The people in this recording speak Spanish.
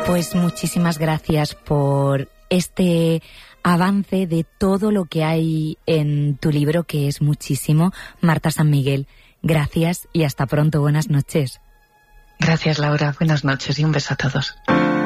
Pues muchísimas gracias por este avance de todo lo que hay en tu libro, que es muchísimo. Marta San Miguel, gracias y hasta pronto. Buenas noches. Gracias, Laura. Buenas noches y un beso a todos.